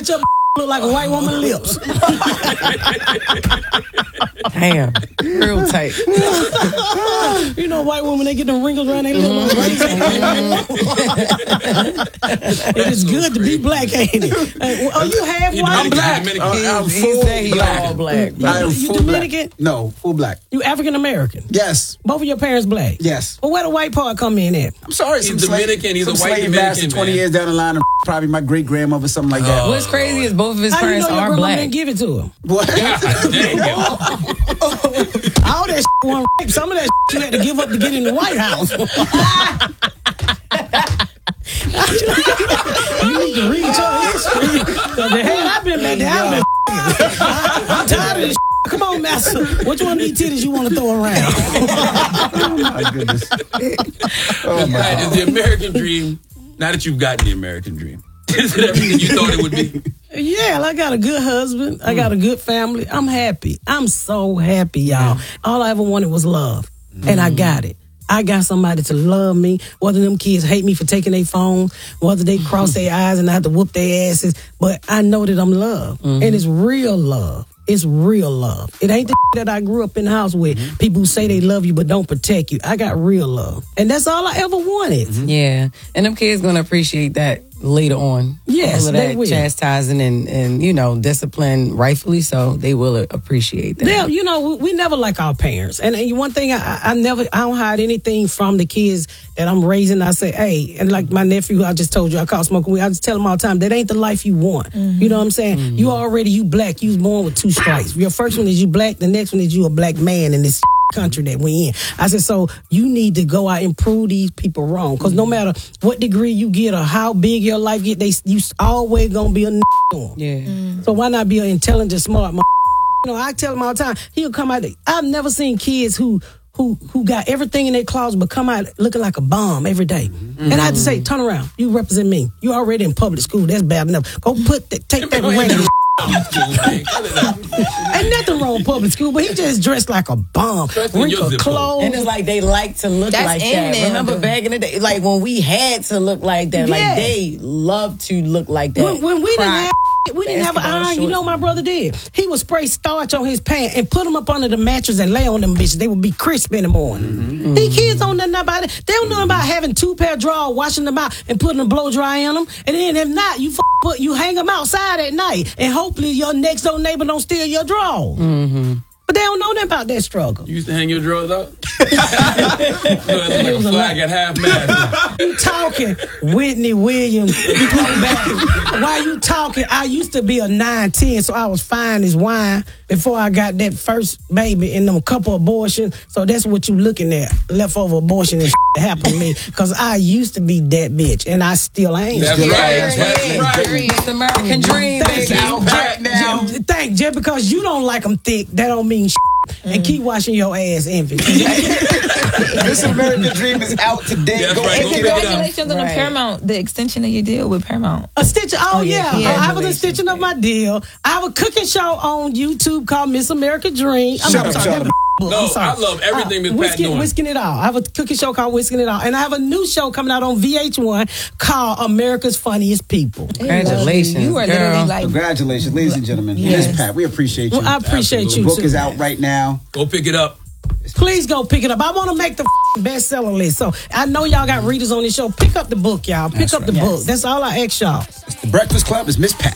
Bitch, your look like a white woman's lips. Damn, real tight. You know, white women, they get them wrinkles around their lips. It is good to be black, ain't it? Are you half white? I'm black. I'm full black. All black. I am You full Dominican? black. No, full black. You African American? Yes. Both of your parents black? Yes. Well, where the white part come in at? I'm sorry. He's Dominican. He's a white slave Dominican, master 20 man. years down the line, and probably my great grandmother, something like that. What's crazy is both of his How you parents know your are grandma black. didn't give it to him? What? All that wasn't rape. Some of that you had to give up to get in the White House. You need to read your history. Because the hell I've been back there. I'm tired of this. Come on, master. Which one of these titties you want to throw around? Oh, my goodness. Oh, my Right, is the American dream, now that you've gotten the American dream, is it everything you thought it would be? Yeah, I got a good husband. I got a good family. I'm happy. I'm so happy, y'all. All I ever wanted was love. And I got it. I got somebody to love me, whether them kids hate me for taking their phone, whether they cross their eyes and I have to whoop their asses. But I know that I'm loved. And it's real love. It's real love. It ain't the that I grew up in the house with. People who say they love you but don't protect you. I got real love. And that's all I ever wanted. Yeah, and them kids gonna appreciate that later on. Yes, all of they that will. chastising and you know, discipline, rightfully so. They will appreciate that. Yeah, you know, we never like our parents. And one thing, I don't hide anything from the kids that I'm raising. I say, hey, and like my nephew, I just told you, I caught smoking weed. I just tell him all the time, that ain't the life you want. You know what I'm saying? You black. You was born with 2 stripes. Your first one is you black. The next one is you a black man in this country that we in. I said, so you need to go out and prove these people wrong. Because no matter what degree you get or how big your life get, you always gonna be a to them. Yeah. So why not be an intelligent, smart You know, I tell him all the time, he'll come out. I've never seen kids who got everything in their closet but come out looking like a bomb every day. And I have to say, turn around. You represent me. You already in public school. That's bad enough. Go take that regular. Ain't nothing wrong with public school, but he just dressed like a bomb. Wrinkled clothes. And it's like they like to look That's like in that. there. Remember back in the day, like when we had to look like that, like they love to look like that. When we didn't have an iron, you know my brother did. He would spray starch on his pants and put them up under the mattress and lay on them bitches. They would be crisp in the morning. These kids don't know nothing about it. They don't know about having 2 pair of drawers, washing them out and putting a blow dry in them. And then if not, you hang them outside at night and hopefully your next door neighbor don't steal your drawers. But they don't know nothing about that struggle. You used to hang your drawers out? Like a flag at half-mast. You talking, Whitney Williams, come back. While you talking, I used to be a 9'10", so I was fine as wine before I got that first baby and them couple abortions. So that's what you looking at, leftover abortion and happened to me. Because I used to be that bitch, and I still ain't. That's right. That's right. It's the American dream, baby. Out right now. Just because you don't like them thick, that don't mean and keep washing your ass, Envy. This American dream is out today. That's Go right. pick And it up. congratulations on the Paramount, the extension of your deal with Paramount. A stitch. Oh yeah. I was a Congratulations. stitching of my deal. I have a cooking show on YouTube called Miss America Dream. Shut up, shut up. No, I'm sorry. I love everything Miss Pat doing. Whisking It All. I have a cooking show called Whisking It All. And I have a new show coming out on VH1 called America's Funniest People. Congratulations, You are girl. literally like, Congratulations, ladies and gentlemen. Yes. Miss Pat, we appreciate you. Well, I appreciate The you. book too. is out right now. Go pick it up. Please go pick it up. I want to make the bestseller list. So I know y'all got readers on this show. Pick up the book, y'all. Pick up the book. That's all I ask y'all. The Breakfast Club is Miss Pat.